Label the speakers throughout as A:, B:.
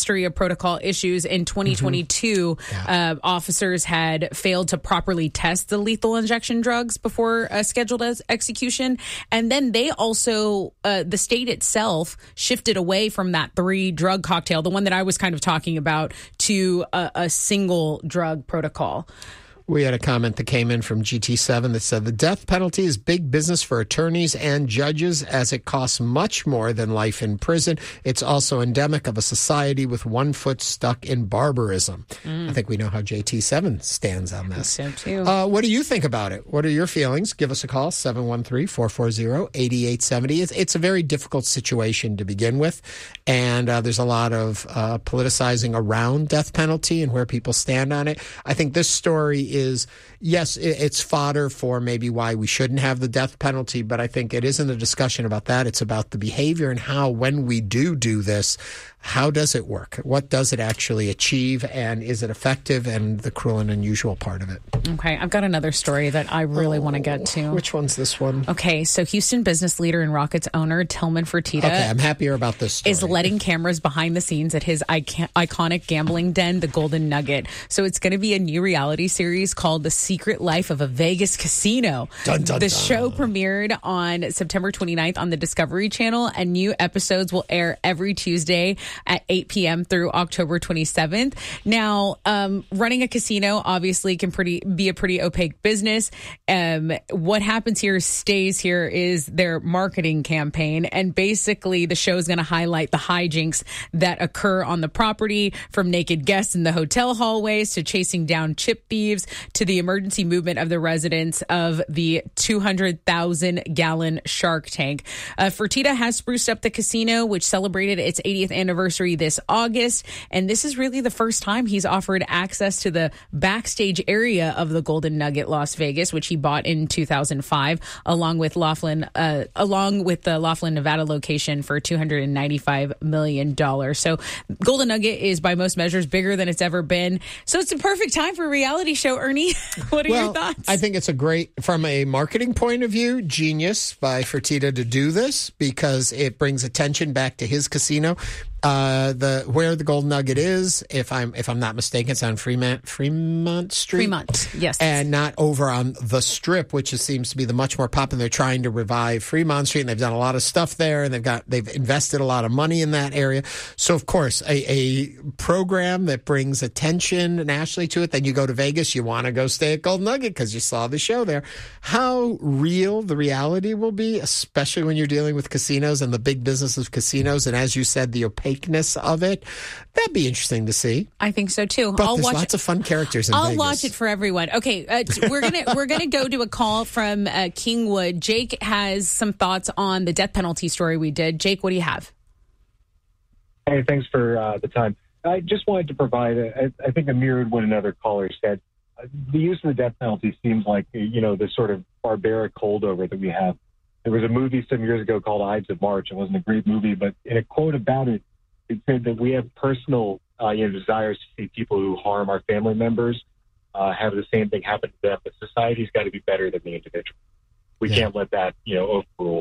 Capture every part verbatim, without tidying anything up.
A: history of protocol issues. In twenty twenty-two, mm-hmm. yeah. uh, officers had failed to properly test the lethal injection drugs before uh, scheduled as execution. And then they also, uh, the state itself shifted away from that three drug cocktail, the one that I was kind of talking about, to a, a single drug protocol.
B: We had a comment that came in from G T seven that said the death penalty is big business for attorneys and judges as it costs much more than life in prison. It's also endemic of a society with one foot stuck in barbarism. Mm. I think we know how J T seven stands on this.
A: I think so too.
B: Uh, what do you think about it? What are your feelings? Give us a call, seven one three, four four zero, eight eight seven zero. It's, it's a very difficult situation to begin with, and uh, there's a lot of uh, politicizing around death penalty and where people stand on it. I think this story is is, yes, it's fodder for maybe why we shouldn't have the death penalty, but I think it isn't a discussion about that. It's about the behavior and how, when we do do this, how does it work? What does it actually achieve? And is it effective? And the cruel and unusual part of it.
A: Okay, I've got another story that I really oh, want to get to.
B: Which one's this one?
A: Okay, so Houston business leader and Rockets owner Tillman Fertitta.
B: Okay, I'm happier about this story.
A: Is letting cameras behind the scenes at his icon- iconic gambling den, the Golden Nugget. So it's going to be a new reality series called The Secret Life of a Vegas Casino.
B: Dun, dun,
A: the
B: dun.
A: show premiered on September twenty-ninth on the Discovery Channel, and new episodes will air every Tuesday at eight p.m. through October twenty-seventh. Now, um, running a casino obviously can pretty be a pretty opaque business. Um, what happens here stays here is their marketing campaign, and basically the show is going to highlight the hijinks that occur on the property, from naked guests in the hotel hallways to chasing down chip thieves to the emergency movement of the residents of the two hundred thousand gallon Shark Tank. Uh, Fertitta has spruced up the casino, which celebrated its eightieth anniversary this August, and this is really the first time he's offered access to the backstage area of the Golden Nugget Las Vegas, which he bought in two thousand five, along with Laughlin, uh, along with the Laughlin, Nevada location for two hundred ninety-five million dollars. So Golden Nugget is by most measures bigger than it's ever been. So it's a perfect time for a reality show, Ernie. What are
B: well,
A: your thoughts?
B: I think it's a great, from a marketing point of view, genius by Fertitta to do this, because it brings attention back to his casino. Uh, the where the Golden Nugget is, if I'm if I'm not mistaken, it's on Fremont Fremont Street.
A: Fremont, yes,
B: and not over on the Strip, which is, seems to be the much more popular. They're trying to revive Fremont Street, and they've done a lot of stuff there, and they've got they've invested a lot of money in that area. So, of course, a, a program that brings attention nationally to it. Then you go to Vegas, you want to go stay at Golden Nugget because you saw the show there. How real the reality will be, especially when you're dealing with casinos and the big business of casinos, and as you said, the opaqueness of it. That'd be interesting to see.
A: I think so too.
B: But
A: I'll
B: there's
A: watch
B: lots
A: it.
B: of fun characters in
A: I'll
B: Vegas.
A: watch it for everyone. Okay, uh, we're gonna we're gonna go to a call from uh, Kingwood. Jake has some thoughts on the death penalty story we did. Jake, what do you have?
C: Hey, thanks for uh, the time. I just wanted to provide, a, I think, a mirrored what another caller said. Uh, the use of the death penalty seems like, you know, the sort of barbaric holdover that we have. There was a movie some years ago called Ides of March. It wasn't a great movie, but in a quote about it, it said that we have personal uh, you know, desires to see people who harm our family members uh, have the same thing happen to them, but society's got to be better than the individual. We yeah. can't let that, you know, overrule.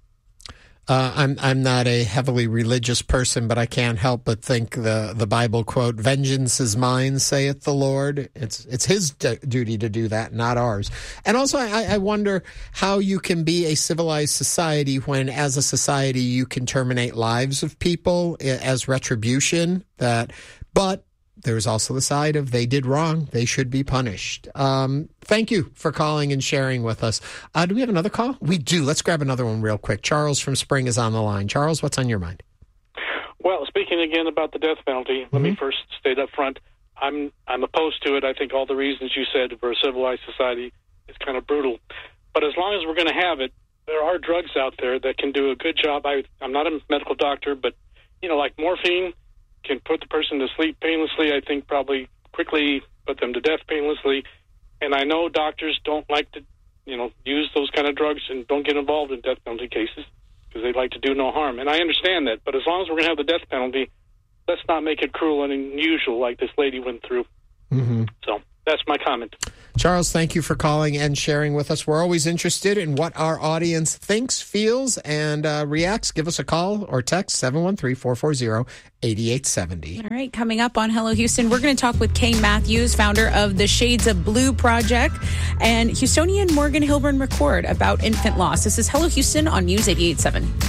B: Uh, I'm I'm not a heavily religious person, but I can't help but think the, the Bible quote, "Vengeance is mine, saith the Lord." It's it's His d- duty to do that, not ours. And also, I, I wonder how you can be a civilized society when, as a society, you can terminate lives of people as retribution. That, but there's also the side of they did wrong. They should be punished. Um, thank you for calling and sharing with us. Uh, do we have another call? We do. Let's grab another one real quick. Charles from Spring is on the line. Charles, what's on your mind?
D: Well, speaking again about the death penalty, mm-hmm. let me first state up front, I'm I'm opposed to it. I think all the reasons you said for a civilized society is kind of brutal. But as long as we're going to have it, there are drugs out there that can do a good job. I, I'm not a medical doctor, but, you know, like morphine can put the person to sleep painlessly, I think probably quickly put them to death painlessly. And I know doctors don't like to, you know, use those kind of drugs and don't get involved in death penalty cases because they like to do no harm. And I understand that. But as long as we're going to have the death penalty, let's not make it cruel and unusual like this lady went through. Mm-hmm. So that's my comment.
B: Charles, thank you for calling and sharing with us. We're always interested in what our audience thinks, feels, and uh, reacts. Give us a call or text seven one three, four four zero, eight eight seven zero.
A: All right, coming up on Hello Houston, we're going to talk with Kay Matthews, founder of the Shades of Blue Project, and Houstonian Morgan Hilburn McCord about infant loss. This is Hello Houston on News eighty-eight point seven.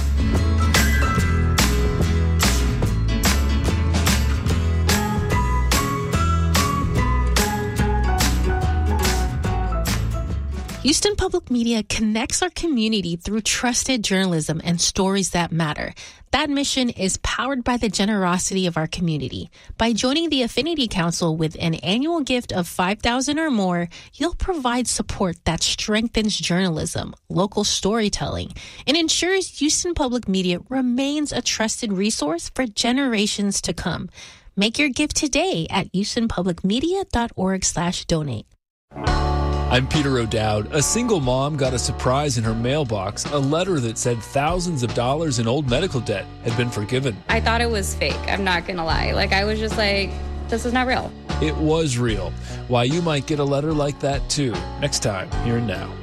E: Houston Public Media connects our community through trusted journalism and stories that matter. That mission is powered by the generosity of our community. By joining the Affinity Council with an annual gift of five thousand dollars or more, you'll provide support that strengthens journalism, local storytelling, and ensures Houston Public Media remains a trusted resource for generations to come. Make your gift today at houstonpublicmedia.org slash donate.
F: I'm Peter O'Dowd. A single mom got a surprise in her mailbox, a letter that said thousands of dollars in old medical debt had been forgiven.
G: I thought it was fake. I'm not going to lie. Like, I was just like, this is not real.
F: It was real. Why you might get a letter like that too. Next time, Here and Now.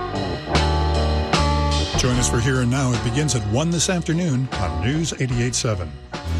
H: Join us for Here and Now. It begins at one this afternoon on News eighty-eight point seven.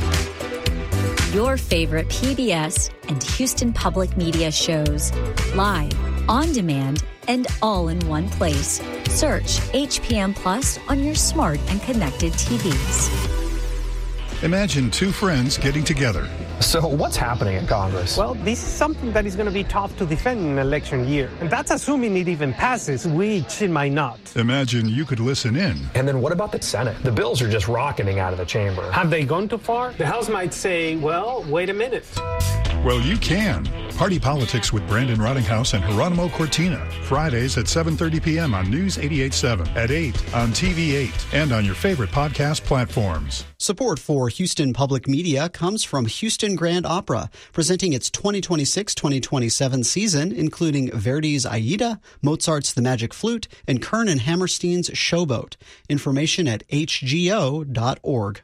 I: Your favorite P B S and Houston Public Media shows. Live, on demand, and all in one place. Search H P M Plus on your smart and connected T Vs.
H: Imagine two friends getting together.
J: So what's happening in Congress?
K: Well, this is something that is going to be tough to defend in an election year. And that's assuming it even passes, which it might not.
H: Imagine you could listen in.
J: And then what about the Senate? The bills are just rocketing out of the chamber.
K: Have they gone too far? The House might say, well, wait a minute.
H: Well, you can. Party Politics with Brandon Rottinghouse and Geronimo Cortina. Fridays at seven thirty p.m. on News eighty-eight point seven, at eight on T V eight, and on your favorite podcast platforms.
L: Support for Houston Public Media comes from Houston Grand Opera, presenting its twenty twenty-six twenty twenty-seven season, including Verdi's Aida, Mozart's The Magic Flute, and Kern and Hammerstein's Showboat. Information at h g o dot org.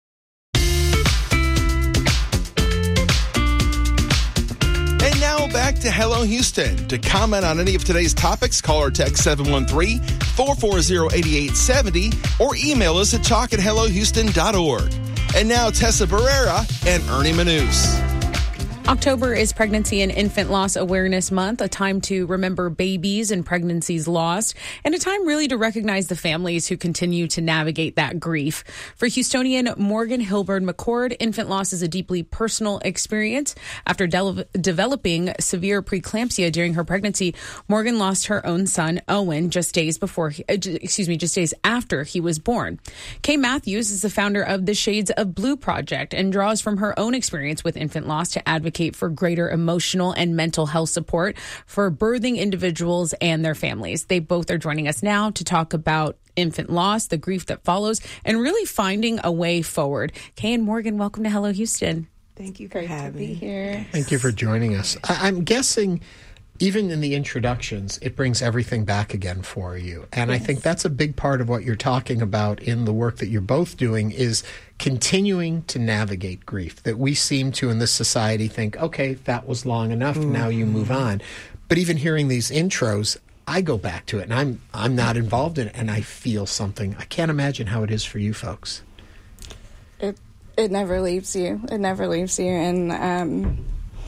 M: And now back to Hello Houston. To comment on any of today's topics, call or text seven one three, four four zero, eight eight seven zero or email us at talk at hello houston dot org. And now Tessa Barrera and Ernie Manous.
A: October is Pregnancy and Infant Loss Awareness Month, a time to remember babies and pregnancies lost, and a time really to recognize the families who continue to navigate that grief. For Houstonian Morgan Hilburn McCord, infant loss is a deeply personal experience. After de- developing severe preeclampsia during her pregnancy, Morgan lost her own son, Owen, just days before, he, uh, excuse me, just days after he was born. Kay Matthews is the founder of the Shades of Blue Project and draws from her own experience with infant loss to advocate for greater emotional and mental health support for birthing individuals and their families. They both are joining us now to talk about infant loss, the grief that follows, and really finding a way forward. Kay and Morgan, welcome to Hello Houston.
N: Thank you for
A: Great
N: having
A: to be
N: me
A: here.
B: Thank you for joining us. I- I'm guessing even in the introductions, it brings everything back again for you. And yes. I think that's a big part of what you're talking about in the work that you're both doing is continuing to navigate grief, that we seem to in this society think, okay, that was long enough, mm-hmm. now you move on. But even hearing these intros, I go back to it and I'm I'm not involved in it and I feel something. I can't imagine how it is for you folks.
N: It it never leaves you. It never leaves you. And um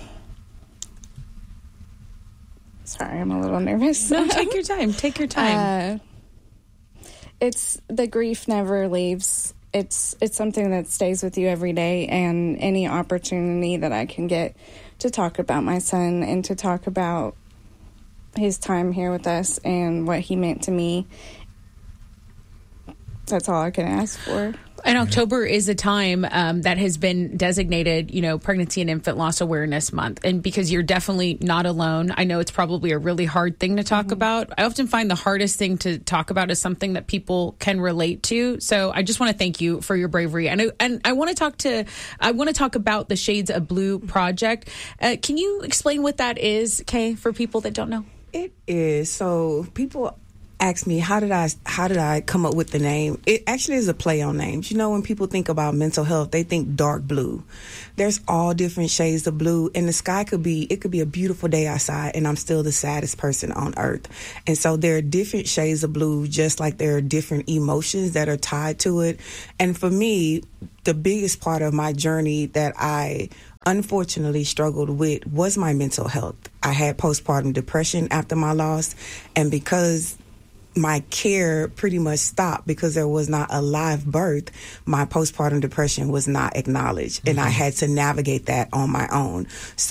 N: sorry, I'm a little nervous.
A: No, take your time. Take your time.
N: Uh, it's the grief never leaves. It's it's something that stays with you every day, and any opportunity that I can get to talk about my son and to talk about his time here with us and what he meant to me, that's all I can ask for.
A: And October is a time um, that has been designated, you know, Pregnancy and Infant Loss Awareness Month. And because you're definitely not alone, I know it's probably a really hard thing to talk mm-hmm. about. I often find the hardest thing to talk about is something that people can relate to. So I just want to thank you for your bravery. And I, and I want to talk to, I want to talk about the Shades of Blue project. Uh, can you explain what that is, Kay, for people that don't know?
N: It is. So people
O: asked me how did I how did I come up with the name, it actually is a play on names. You know, when people think about mental health, they think dark blue. There's all different shades of blue, and the sky could be it could be a beautiful day outside, and I'm still the saddest person on earth. And so there are different shades of blue, just like there are different emotions that are tied to it. And for me, the biggest part of my journey that I unfortunately struggled with was my mental health. I had postpartum depression after my loss, and because my care pretty much stopped because there was not a live birth, my postpartum depression was not acknowledged, mm-hmm. and I had to navigate that on my own. So